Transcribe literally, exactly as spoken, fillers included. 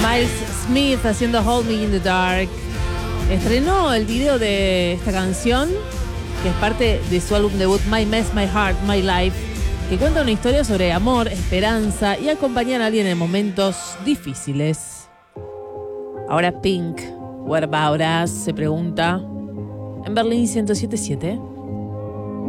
Miles Smith haciendo Hold Me in the Dark. Estrenó el video de esta canción, que es parte de su álbum debut My Mess, My Heart, My Life, que cuenta una historia sobre amor, esperanza y acompañar a alguien en momentos difíciles. Ahora Pink, What About Us, se pregunta en Berlín ciento siete punto siete.